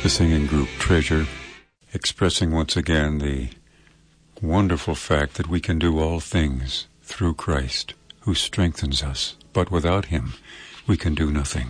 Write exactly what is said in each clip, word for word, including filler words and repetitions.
The singing group Treasure, expressing once again the wonderful fact that we can do all things through Christ, who strengthens us, but without him we can do nothing.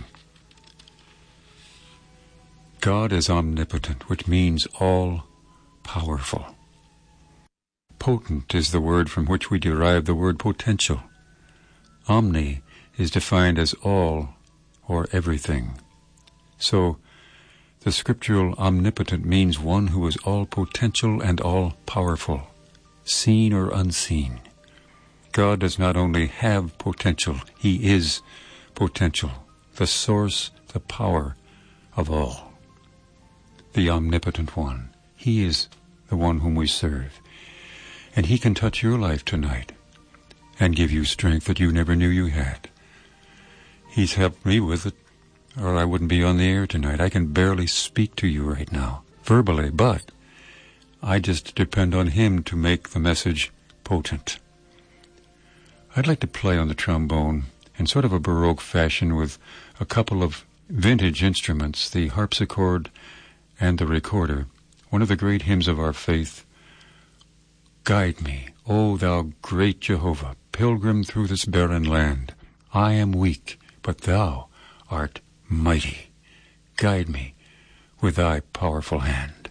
God is omnipotent, which means all-powerful. Potent is the word from which we derive the word potential. Omni is defined as all or everything. So, the scriptural omnipotent means one who is all-potential and all-powerful, seen or unseen. God does not only have potential, he is potential, the source, the power of all. The omnipotent one. He is the one whom we serve. And he can touch your life tonight and give you strength that you never knew you had. He's helped me with it, or I wouldn't be on the air tonight. I can barely speak to you right now, verbally, but I just depend on him to make the message potent. I'd like to play on the trombone in sort of a Baroque fashion with a couple of vintage instruments, the harpsichord and the recorder. One of the great hymns of our faith, Guide me, O thou great Jehovah, pilgrim through this barren land. I am weak, but thou art mighty. Guide me with thy powerful hand.